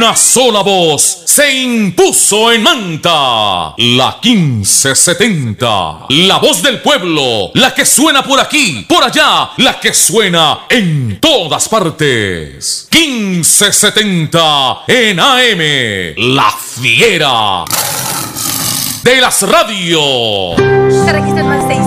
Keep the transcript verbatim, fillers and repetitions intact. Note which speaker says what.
Speaker 1: Una sola voz se impuso en Manta. La quince setenta. La voz del pueblo. La que suena por aquí, por allá. La que suena en todas partes. quince setenta en A M. La fiera de las radios.
Speaker 2: Se registra más de